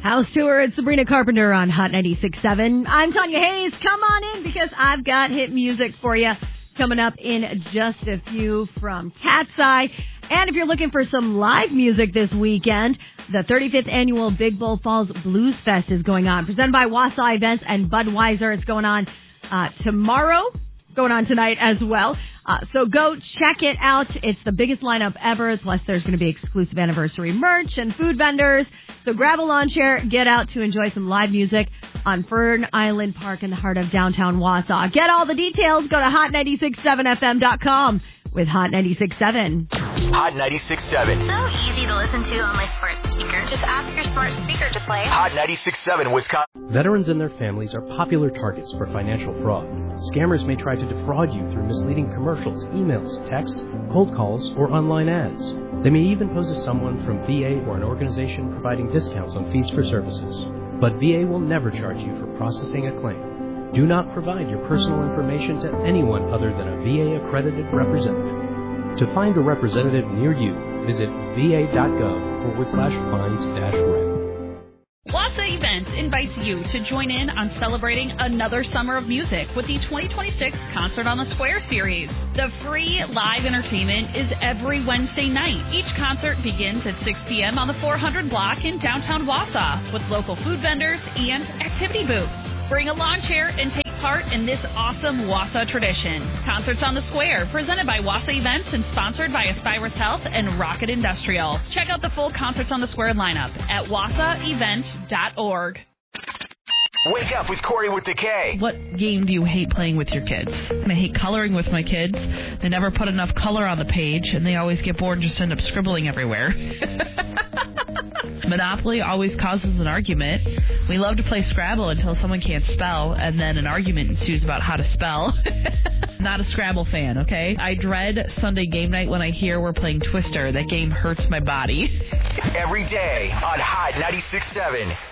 House Tour, it's Sabrina Carpenter on Hot 96.7. I'm Tanya Hayes. Come on in because I've got hit music for you coming up in just a few from Cat's Eye. And if you're looking for some live music this weekend, the 35th annual Big Bull Falls Blues Fest is going on, presented by Wausau Events and Budweiser. It's going on tomorrow, going on tonight as well. So go check it out. It's the biggest lineup ever. Plus, there's going to be exclusive anniversary merch and food vendors. So grab a lawn chair, get out to enjoy some live music on Fern Island Park in the heart of downtown Wausau. Get all the details. Go to hot967fm.com with Hot 96.7. Hot 96.7. So easy to listen to on my smart speaker. Just ask your smart speaker to play Hot 96.7 Wisconsin. Veterans and their families are popular targets for financial fraud. Scammers may try to defraud you through misleading commercials, emails, texts, cold calls, or online ads. They may even pose as someone from VA or an organization providing discounts on fees for services. But VA will never charge you for processing a claim. Do not provide your personal information to anyone other than a VA-accredited representative. To find a representative near you, visit va.gov/find-rep. Wausau Events invites you to join in on celebrating another summer of music with the 2026 Concert on the Square series. The free live entertainment is every Wednesday night. Each concert begins at 6 p.m. on the 400 block in downtown Wausau with local food vendors and activity booths. Bring a lawn chair and take part in this awesome Wausau tradition. Concerts on the Square, presented by Wausau Events and sponsored by Aspirus Health and Rocket Industrial. Check out the full Concerts on the Square lineup at wausauevent.org. Wake up with Corey with the K. What game do you hate playing with your kids? I hate coloring with my kids. They never put enough color on the page, and they always get bored and just end up scribbling everywhere. Monopoly always causes an argument. We love to play Scrabble until someone can't spell, and then an argument ensues about how to spell. Not a Scrabble fan, okay? I dread Sunday game night when I hear we're playing Twister. That game hurts my body. Every day on Hot 96.7.